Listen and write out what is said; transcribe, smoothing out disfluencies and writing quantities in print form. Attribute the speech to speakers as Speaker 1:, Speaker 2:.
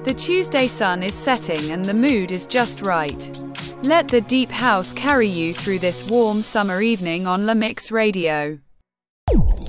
Speaker 1: The Tuesday sun is setting and the mood is just right. Let the deep house carry you through this warm summer evening on La Mix Radio.